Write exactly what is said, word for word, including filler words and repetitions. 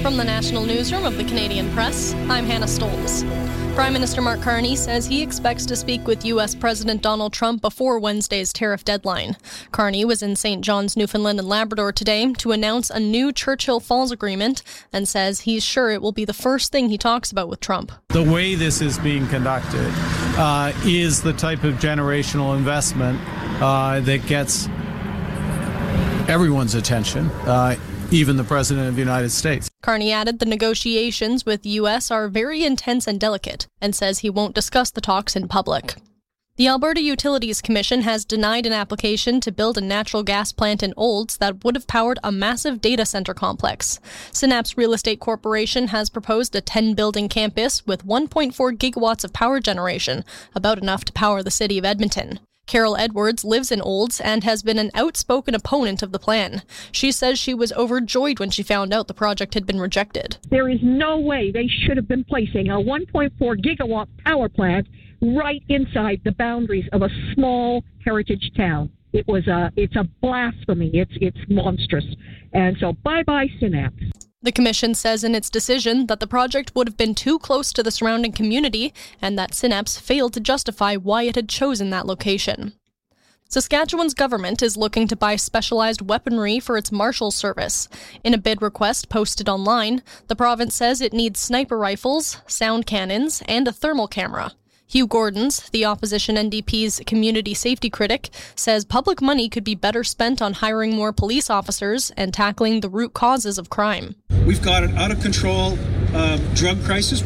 From the National Newsroom of the Canadian Press, I'm Hannah Stoles. Prime Minister Mark Carney says he expects to speak with U S President Donald Trump before Wednesday's tariff deadline. Carney was in Saint John's, Newfoundland and Labrador today to announce a new Churchill Falls agreement and says he's sure it will be the first thing he talks about with Trump. The way this is being conducted uh, is the type of generational investment uh, that gets everyone's attention, uh, even the President of the United States. Carney added the negotiations with the U S are very intense and delicate and says he won't discuss the talks in public. The Alberta Utilities Commission has denied an application to build a natural gas plant in Olds that would have powered a massive data center complex. Synapse Real Estate Corporation has proposed a ten-building campus with one point four gigawatts of power generation, about enough to power the city of Edmonton. Carol Edwards lives in Olds and has been an outspoken opponent of the plan. She says she was overjoyed when she found out the project had been rejected. There is no way they should have been placing a one point four gigawatt power plant right inside the boundaries of a small heritage town. It was a, it's a blasphemy. It's, it's monstrous. And so bye-bye Synapse. The Commission says in its decision that the project would have been too close to the surrounding community and that Synapse failed to justify why it had chosen that location. Saskatchewan's government is looking to buy specialized weaponry for its Marshal Service. In a bid request posted online, the province says it needs sniper rifles, sound cannons, and a thermal camera. Hugh Gordons, the opposition N D P's community safety critic, says public money could be better spent on hiring more police officers and tackling the root causes of crime. We've got an out-of-control uh, drug crisis.